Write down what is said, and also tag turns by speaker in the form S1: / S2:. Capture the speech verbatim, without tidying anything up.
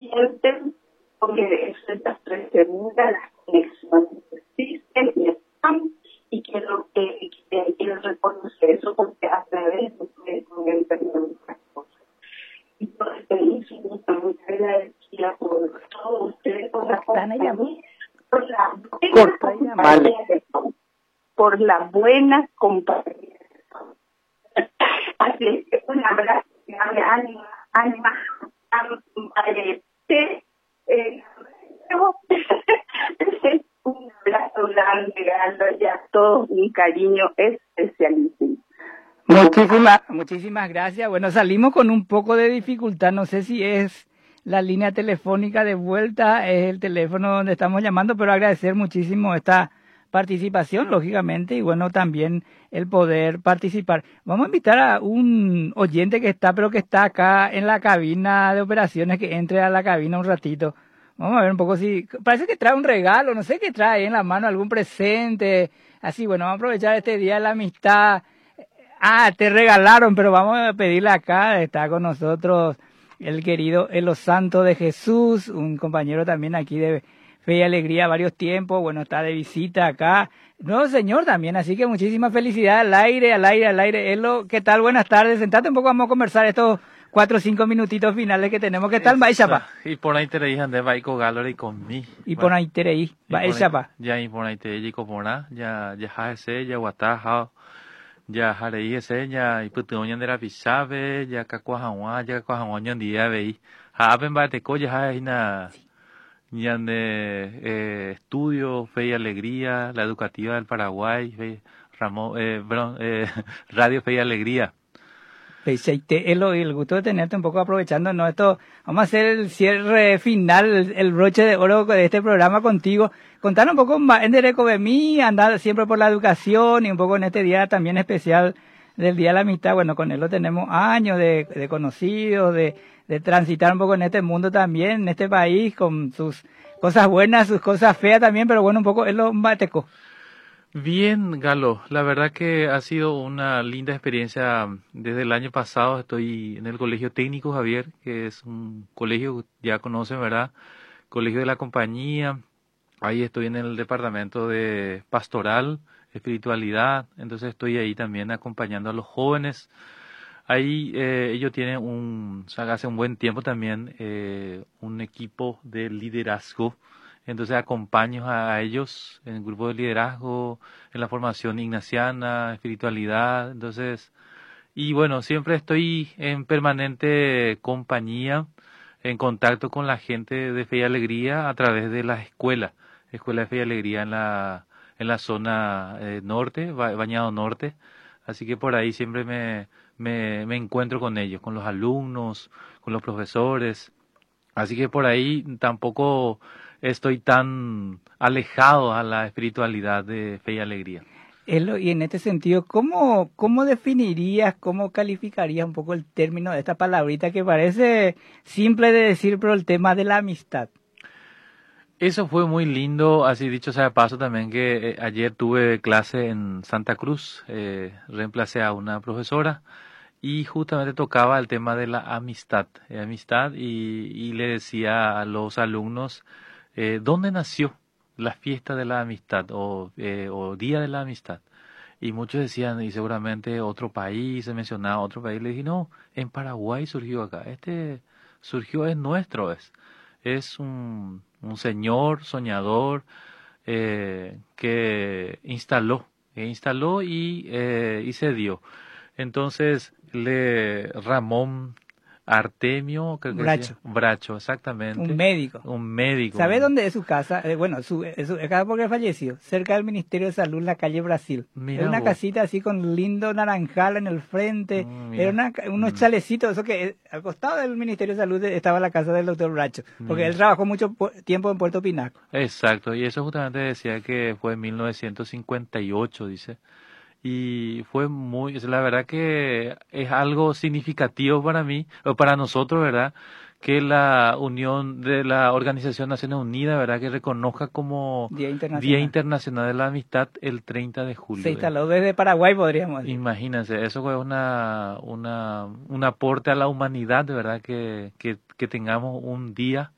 S1: sienten, porque estas tres segundas las conexiones existen y están, y quiero que, que quiero reconocer eso porque a través de ustedes me han perdido muchas cosas. Y por experiencia, muy agradecida por todos ustedes, por la compañía, por la buena compañía de todos, por la buena compañía. Así que un abrazo, ánima, ánima, te, eh, un abrazo grande, grande, y a todos un cariño especialísimo.
S2: Muchísimas, muchísimas gracias. Bueno, salimos con un poco de dificultad, no sé si es la línea telefónica de vuelta, es el teléfono donde estamos llamando, pero agradecer muchísimo esta participación, lógicamente, y bueno, también el poder participar. Vamos a invitar a un oyente que está, pero que está acá en la cabina de operaciones, que entre a la cabina un ratito. Vamos a ver un poco si, parece que trae un regalo, no sé qué trae en la mano, algún presente, así, bueno, vamos a aprovechar este Día de la Amistad. Ah, te regalaron, pero vamos a pedirle acá, está con nosotros el querido Elo Santo de Jesús, un compañero también aquí de Fe y Alegría varios tiempos, bueno, está de visita acá, nuevo señor también, así que muchísimas felicidades al aire, al aire, al aire. Elo, ¿qué tal? Buenas tardes, sentate un poco, vamos a conversar estos cuatro o cinco minutitos finales que tenemos. ¿Qué tal, Baishapa?
S3: Y por ahí te reí, ande, Baiko Gallery conmigo.
S2: Y por ahí te reí, Baishapa.
S3: Ya, y por ahí te reí, como na, ya, ya, ya, ya, ya, ya, ya harei ese ya y puto ñan de la pisabe ya cacuajawa ya cacuajawa ñan día veí haben bate coya hay na ñan de eh, estudio Fe y Alegría, la educativa del Paraguay, Fe, Ramón eh, bron, eh, Radio Fe y Alegría.
S2: Peseite, el, el gusto de tenerte un poco aprovechando, ¿no? Esto, vamos a hacer el cierre final, el, el broche de oro de este programa contigo. Contanos un poco más en Dereco de mí, andar siempre por la educación y un poco en este día también especial del Día de la Amistad. Bueno, con él lo tenemos años de, de conocidos, de, de transitar un poco en este mundo también, en este país, con sus cosas buenas, sus cosas feas también, pero bueno, un poco él lo bateco.
S3: Bien, Galo, la verdad que ha sido una linda experiencia. Desde el año pasado estoy en el Colegio Técnico Javier, que es un colegio, ya conocen, ¿verdad? Colegio de la Compañía. Ahí estoy en el departamento de pastoral, espiritualidad, entonces estoy ahí también acompañando a los jóvenes. Ahí eh, ellos tienen un, o sea, hace un buen tiempo también eh, un equipo de liderazgo. Entonces acompaño a ellos en el grupo de liderazgo, en la formación ignaciana, espiritualidad, entonces, y bueno, siempre estoy en permanente compañía, en contacto con la gente de Fe y Alegría a través de la escuela, Escuela de Fe y Alegría en la, en la zona eh, norte, Bañado Norte, así que por ahí siempre me, me, me encuentro con ellos, con los alumnos, con los profesores, así que por ahí tampoco estoy tan alejado a la espiritualidad de Fe y Alegría.
S2: Elo, y en este sentido, ¿cómo, cómo definirías, cómo calificarías un poco el término de esta palabrita que parece simple de decir, pero el tema de la amistad?
S3: Eso fue muy lindo, así dicho sea de paso también que eh, ayer tuve clase en Santa Cruz, eh, reemplacé a una profesora y justamente tocaba el tema de la amistad, eh, amistad y, y le decía a los alumnos eh, ¿dónde nació la fiesta de la amistad o, eh, o Día de la Amistad? Y muchos decían, y seguramente otro país, se mencionaba otro país, le dije, no, en Paraguay surgió acá, este surgió, es nuestro, es, es un, un señor soñador eh, que instaló, que instaló y, eh, y se dio. Entonces, le Ramón Artemio, creo que
S2: Bracho.
S3: decía, Bracho, exactamente.
S2: Un médico.
S3: Un médico.
S2: ¿Sabe dónde es su casa? Eh, bueno, su, es su casa porque falleció, cerca del Ministerio de Salud, en la calle Brasil.
S3: Mira
S2: Era una
S3: vos.
S2: casita así con lindo naranjal en el frente,
S3: Mm, mira.
S2: era una, unos
S3: Mm.
S2: chalecitos, eso que eh, al costado del Ministerio de Salud estaba la casa del doctor Bracho, porque
S3: Mira.
S2: él trabajó mucho pu- tiempo en Puerto Pinaco.
S3: Exacto, y eso justamente decía que fue en mil novecientos cincuenta y ocho, dice. Y fue muy, es la verdad que es algo significativo para mí, o para nosotros, ¿verdad? Que la unión de la Organización Naciones Unidas, ¿verdad? Que reconozca como
S2: Día Internacional.
S3: Día Internacional de la Amistad el treinta de julio.
S2: Se
S3: ¿eh?
S2: instaló desde Paraguay, podríamos decir.
S3: Imagínense, eso fue una, una, un aporte a la humanidad, de verdad, que, que, que tengamos un día